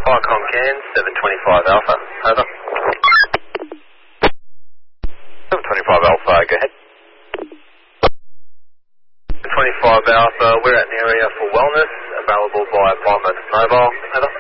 Viacom Can, 725 Alpha, over. 725 Alpha, go ahead. 725 Alpha, we're at an area for wellness, available by Plymouth Mobile, over.